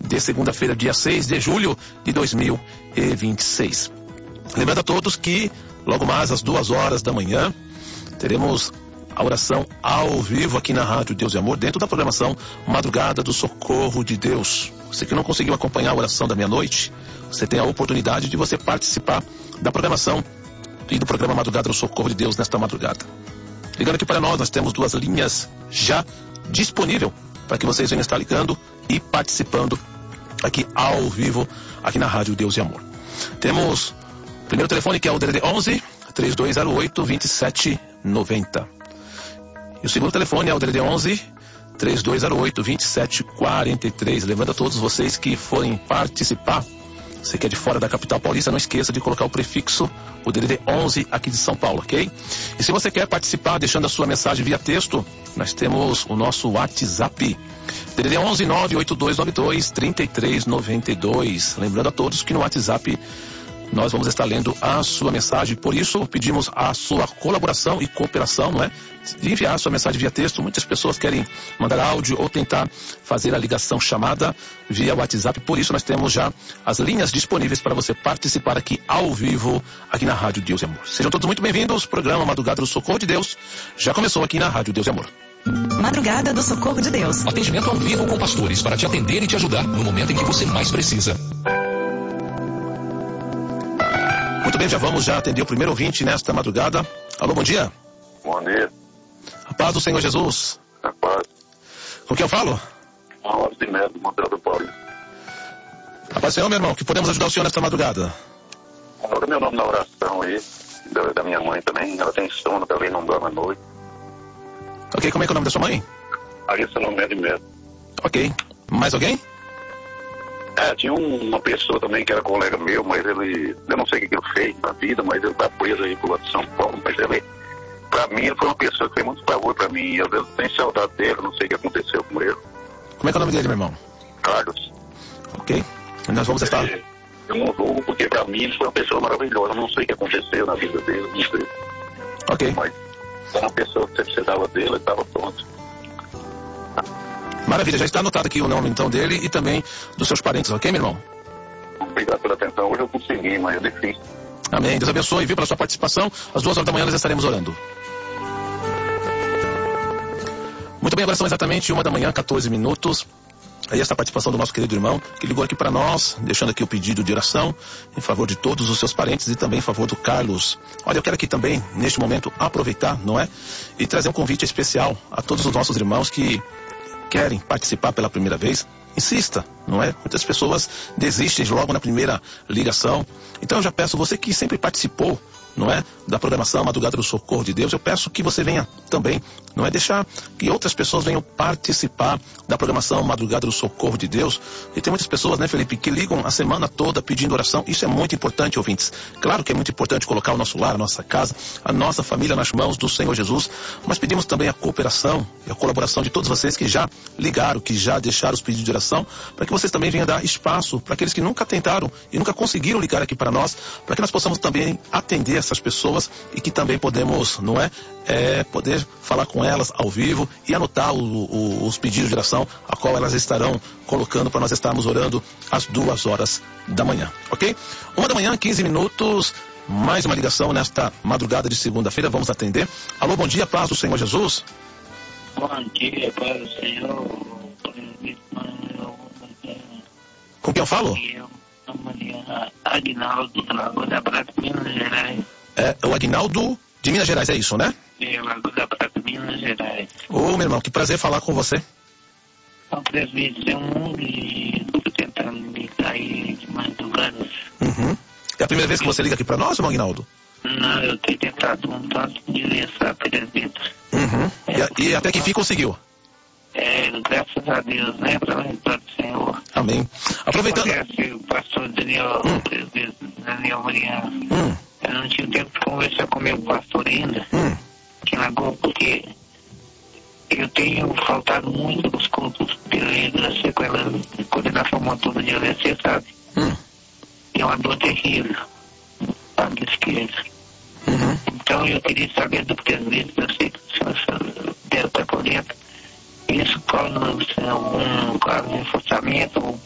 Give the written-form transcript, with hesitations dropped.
de segunda-feira, dia 6 de julho de 2026. Lembrando a todos que logo mais às 2 horas da manhã teremos a oração ao vivo aqui na Rádio Deus e Amor, dentro da programação Madrugada do Socorro de Deus. Você que não conseguiu acompanhar a oração da meia-noite, você tem a oportunidade de você participar da programação e do programa Madrugada do Socorro de Deus nesta madrugada. Ligando aqui para nós temos 2 linhas já disponíveis para que vocês venham estar ligando e participando aqui ao vivo, aqui na Rádio Deus e Amor. Temos o primeiro telefone, que é o DDD 11 3208 2790. E o segundo telefone é o DDD 11 3208 2743. Lembrando a todos vocês que forem participar, você que é de fora da capital paulista, não esqueça de colocar o prefixo, o DDD 11 aqui de São Paulo, ok? E se você quer participar deixando a sua mensagem via texto, nós temos o nosso WhatsApp, DDD 11 98292 3392. Lembrando a todos que no WhatsApp nós vamos estar lendo a sua mensagem, por isso pedimos a sua colaboração e cooperação, não é? De enviar a sua mensagem via texto. Muitas pessoas querem mandar áudio ou tentar fazer a ligação chamada via WhatsApp, por isso nós temos já as linhas disponíveis para você participar aqui ao vivo, aqui na Rádio Deus e Amor. Sejam todos muito bem-vindos, o programa Madrugada do Socorro de Deus já começou aqui na Rádio Deus e Amor. Madrugada do Socorro de Deus. Atendimento ao vivo com pastores para te atender e te ajudar no momento em que você mais precisa. Muito bem, já vamos atender o primeiro ouvinte nesta madrugada. Alô, bom dia. Bom dia. A paz do Senhor Jesus. A paz. Com quem eu falo? Mauro de Neto, Monteiro do Paulo. A paz do Senhor, meu irmão, que podemos ajudar o senhor nesta madrugada? Agora meu nome na oração aí, da minha mãe também. Ela tem sono, também não dorme à noite. Ok, como é que é o nome da sua mãe? Larissa no meio de medo. Ok. Mais alguém? Tinha uma pessoa também que era colega meu, mas ele, eu não sei o que ele fez na vida, mas ele tá preso aí pro lado de São Paulo, mas ele, pra mim, ele foi uma pessoa que fez muito favor pra mim, eu tenho saudade dele, não sei o que aconteceu com ele. Como é que é o nome dele, meu irmão? Carlos. Ok. Nós vamos estar... Eu não julgo, porque pra mim ele foi uma pessoa maravilhosa, eu não sei o que aconteceu na vida dele, não sei. Ok. Mas era uma pessoa que você precisava dele, ele estava pronto. Maravilha, já está anotado aqui o nome então dele e também dos seus parentes, ok, meu irmão? Obrigado pela atenção, hoje eu consegui, mas é difícil. Amém, Deus abençoe, viu, pela sua participação. Às 2 horas da manhã nós estaremos orando. Muito bem, agora são exatamente 1 da manhã, 14 minutos. Aí esta participação do nosso querido irmão, que ligou aqui para nós, deixando aqui o pedido de oração em favor de todos os seus parentes e também em favor do Carlos. Olha, eu quero aqui também, neste momento, aproveitar, não é? E trazer um convite especial a todos os nossos irmãos que querem participar pela primeira vez. Insista, não é? Muitas pessoas desistem logo na primeira ligação. Então eu já peço, você que sempre participou, não é, da programação Madrugada do Socorro de Deus, eu peço que você venha também, não é, deixar que outras pessoas venham participar da programação Madrugada do Socorro de Deus. E tem muitas pessoas, né, Felipe, que ligam a semana toda pedindo oração. Isso é muito importante, ouvintes. Claro que é muito importante colocar o nosso lar, a nossa casa, a nossa família nas mãos do Senhor Jesus, mas pedimos também a cooperação e a colaboração de todos vocês que já ligaram, que já deixaram os pedidos de oração, para que vocês também venham dar espaço para aqueles que nunca tentaram e nunca conseguiram ligar aqui para nós, para que nós possamos também atender essas pessoas e que também podemos, não é, poder falar com elas ao vivo e anotar os pedidos de oração, a qual elas estarão colocando para nós estarmos orando às 2 horas da manhã, ok? 1 da manhã, 15 minutos, mais uma ligação nesta madrugada de segunda-feira, vamos atender. Alô, bom dia, paz do Senhor Jesus. Bom dia, paz do Senhor. Com quem eu falo? Aguinaldo, Lagoa da Prata, Minas Gerais. É o Aguinaldo de Minas Gerais, é isso, né? É, Lagoa da Prata, Minas Gerais. Ô, meu irmão, que prazer falar com você. O presbítero é um e estou tentando ligar aí de madrugada. Uhum. É a primeira vez que você liga aqui pra nós, irmão Aguinaldo? Não, eu tenho tentado um tanto de vezes, presbítero. Uhum. E até que fim conseguiu? Graças a Deus, né? Para o Senhor. Amém. Aproveitando. O pastor Daniel, presbítero Daniel Mariano. Eu não tive tempo de conversar com o meu pastor ainda, aqui na Lagoa, porque eu tenho faltado muito nos cultos devido à sequela de coordenação motora de AVC, sabe? É uma dor terrível no lado esquerdo. Então eu queria saber do presbítero, eu sei que o senhor deve estar por dentro. Isso causa algum caso de reforçamento, ou